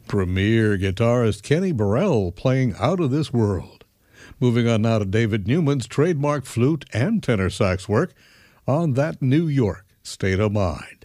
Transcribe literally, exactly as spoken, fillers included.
Premier guitarist Kenny Burrell playing Out of This World. Moving on now to David Newman's trademark flute and tenor sax work on That New York State of Mind.